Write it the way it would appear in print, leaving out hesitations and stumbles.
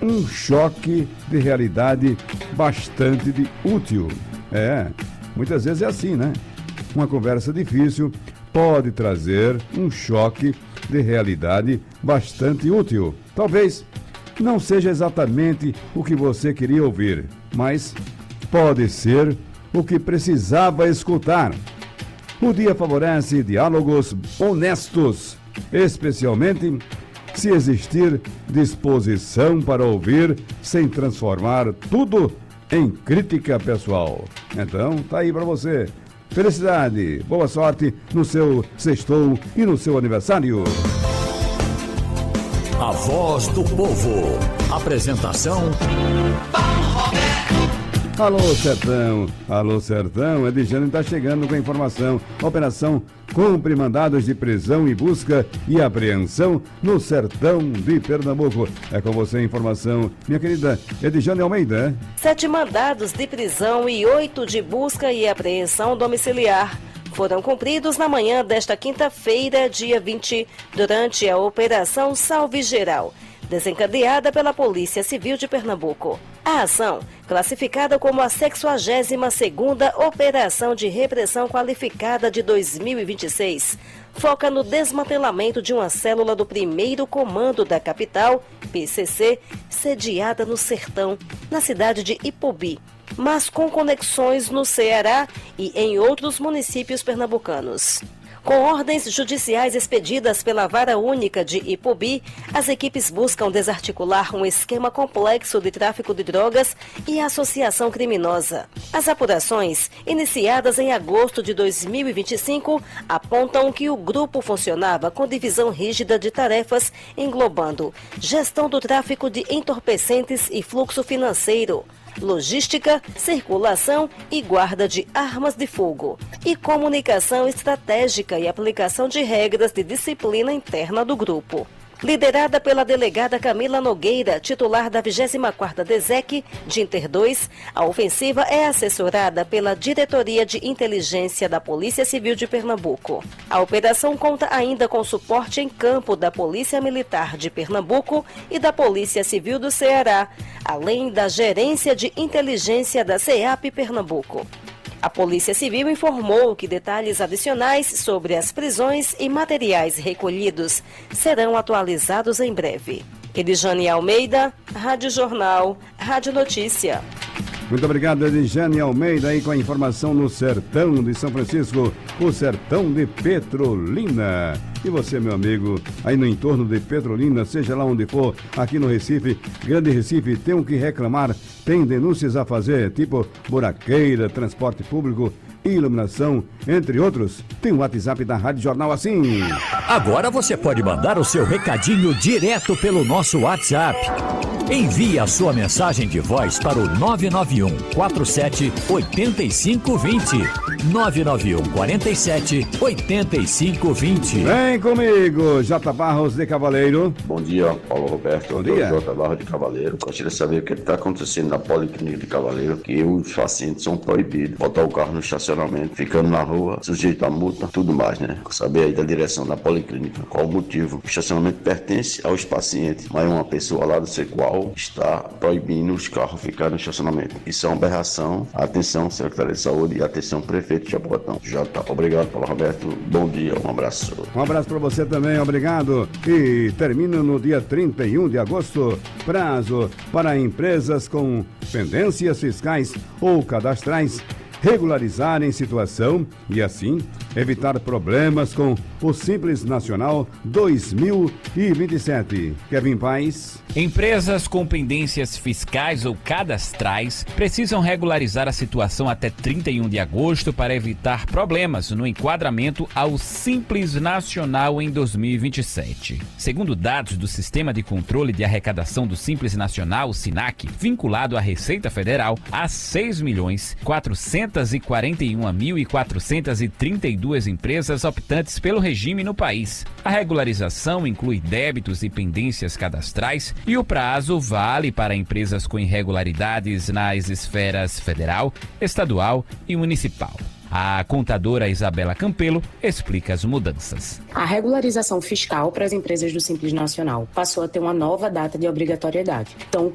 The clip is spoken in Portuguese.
um choque de realidade bastante útil. Muitas vezes é assim, né? Uma conversa difícil pode trazer um choque de realidade bastante útil. Talvez não seja exatamente o que você queria ouvir, mas pode ser o que precisava escutar. O dia favorece diálogos honestos, especialmente se existir disposição para ouvir sem transformar tudo em crítica pessoal. Então, tá aí para você. Felicidade, boa sorte no seu sextou e no seu aniversário. A Voz do Povo. Apresentação: Paulo Roberto. Alô Sertão, Edjane está chegando com a informação. Operação cumpre mandados de prisão e busca e apreensão no sertão de Pernambuco. É com você a informação, minha querida Edjane Almeida. 7 mandados de prisão e 8 de busca e apreensão domiciliar foram cumpridos na manhã desta quinta-feira, dia 20, durante a Operação Salve Geral, desencadeada pela Polícia Civil de Pernambuco. A ação, classificada como a 62ª Operação de Repressão Qualificada de 2026, foca no desmantelamento de uma célula do 1º Comando da Capital, PCC, sediada no Sertão, na cidade de Ipobi, mas com conexões no Ceará e em outros municípios pernambucanos. Com ordens judiciais expedidas pela Vara Única de Ipobi, as equipes buscam desarticular um esquema complexo de tráfico de drogas e associação criminosa. As apurações, iniciadas em agosto de 2025, apontam que o grupo funcionava com divisão rígida de tarefas englobando gestão do tráfico de entorpecentes e fluxo financeiro, logística, circulação e guarda de armas de fogo, e comunicação estratégica e aplicação de regras de disciplina interna do grupo. Liderada pela delegada Camila Nogueira, titular da 24ª DESEC de Inter 2, a ofensiva é assessorada pela Diretoria de Inteligência da Polícia Civil de Pernambuco. A operação conta ainda com suporte em campo da Polícia Militar de Pernambuco e da Polícia Civil do Ceará, além da Gerência de Inteligência da CEAP Pernambuco. A Polícia Civil informou que detalhes adicionais sobre as prisões e materiais recolhidos serão atualizados em breve. Edjane Almeida, Rádio Jornal, Rádio Notícia. Muito obrigado, Edjane Almeida, aí com a informação no sertão de São Francisco, o sertão de Petrolina. E você, meu amigo, aí no entorno de Petrolina, seja lá onde for, aqui no Recife, Grande Recife, tem o que reclamar, tem denúncias a fazer, tipo buraqueira, transporte público, iluminação, entre outros. Tem o WhatsApp da Rádio Jornal assim. Agora você pode mandar o seu recadinho direto pelo nosso WhatsApp. Envie a sua mensagem de voz para o 991 47 8520. 991 47 8520. Vem comigo, J. Barros de Cavaleiro. Bom dia, Paulo Roberto. Bom dia. J. Barros de Cavaleiro. Gostaria de saber o que está acontecendo na Policlínica de Cavaleiro, que os pacientes são proibidos botar o carro no estacionamento, ficando na rua, sujeito a multa, tudo mais, né? Quero saber aí da direção da Policlínica qual o motivo. O estacionamento pertence aos pacientes, mas uma pessoa lá, não sei qual, está proibindo os carros ficarem no estacionamento. Isso é uma aberração. Atenção, Secretaria de Saúde, e atenção, Prefeito de Jabotão. Obrigado, Paulo Roberto. Bom dia, um abraço. Um abraço para você também, obrigado. E termina no dia 31 de agosto, prazo para empresas com pendências fiscais ou cadastrais regularizarem situação e assim evitar problemas com o Simples Nacional 2027. Kevin Paes. Empresas com pendências fiscais ou cadastrais precisam regularizar a situação até 31 de agosto para evitar problemas no enquadramento ao Simples Nacional em 2027. Segundo dados do Sistema de Controle de Arrecadação do Simples Nacional, SINAC, vinculado à Receita Federal, há 6.441.432 empresas optantes pelo regime no país. A regularização inclui débitos e pendências cadastrais e o prazo vale para empresas com irregularidades nas esferas federal, estadual e municipal. A contadora Isabela Campelo explica as mudanças. A regularização fiscal para as empresas do Simples Nacional passou a ter uma nova data de obrigatoriedade. Então,